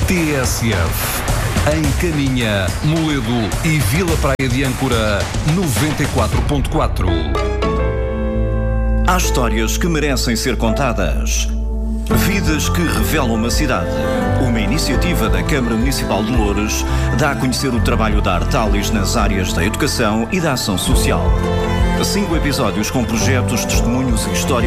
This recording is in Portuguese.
TSF. Em Caminha, Moledo e Vila Praia de Âncora, 94.4. Há histórias que merecem ser contadas. Vidas que revelam uma cidade. Uma iniciativa da Câmara Municipal de Loures dá a conhecer o trabalho da Artalis nas áreas da educação e da ação social. 5 episódios com projetos, testemunhos e histórias